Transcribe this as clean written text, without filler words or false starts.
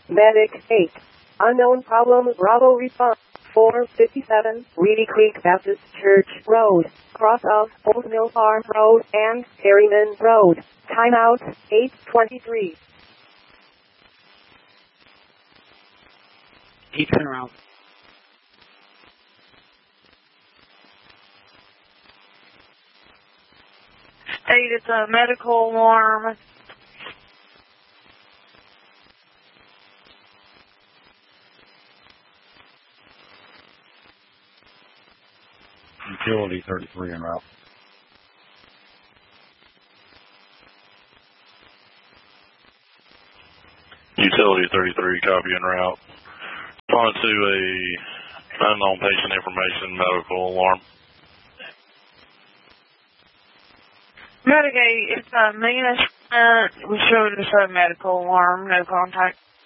Medic 8. Unknown problem, Bravo response. 457, Reedy Creek Baptist Church Road, cross of Old Mill Farm Road and Perryman Road. Timeout, 8:23. Keep turn around. State it's a medical alarm. Utility 33 en route. Utility 33, copy en route. Respond to a unknown patient information medical alarm. Medicaid, it's a Mina. We showed us a medical alarm, no contact.